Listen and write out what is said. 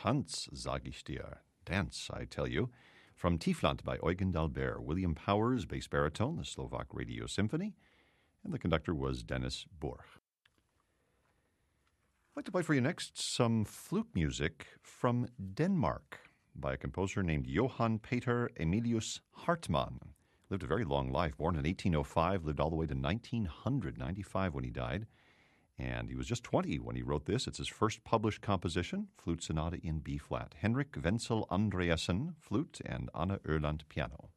Tanz, sag ich dir. Dance, I tell you. From Tiefland by Eugen d'Albert. William Powers, bass baritone, the Slovak Radio Symphony. And the conductor was Dennis Borch. I'd like to play for you next some flute music from Denmark by a composer named Johann Peter Emilius Hartmann. Lived a very long life, born in 1805, lived all the way to 1995 when he died. And he was just 20 when he wrote this. It's his first published composition, Flute Sonata in B-flat. Henrik Wenzel Andreasen, flute, and Anna Erland, piano.